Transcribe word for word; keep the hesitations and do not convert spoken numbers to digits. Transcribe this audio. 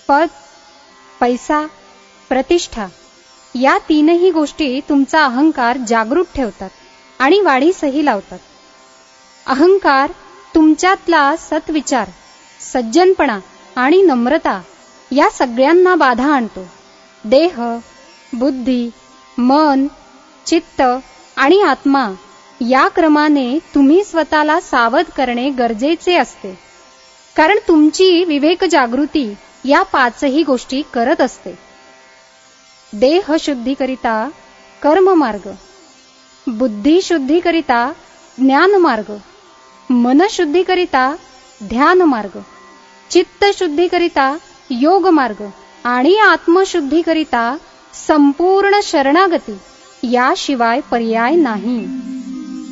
पद, पैसा, प्रतिष्ठा या तीनही गोष्टी तुमचा अहंकार जागृत ठेवतात आणि वाढीसही लावतात. अहंकार तुमच्यातला सत्विचार, सज्जनपणा आणि नम्रता या सगळ्यांना बाधा आणतो. देह, बुद्धी, मन, चित्त आणि आत्मा या क्रमाने तुम्ही स्वतःला सावध करणे गरजेचे असते, कारण तुमची विवेक जागृती या पाचही गोष्टी करत असते. देह शुद्धीकरिता कर्म मार्ग, बुद्धी शुद्धीकरिता ज्ञान मार्ग, मन शुद्धीकरिता ध्यान मार्ग, चित्त शुद्धीकरिता योग मार्ग आणि आत्मशुद्धीकरिता संपूर्ण शरणागती याशिवाय पर्याय नाही.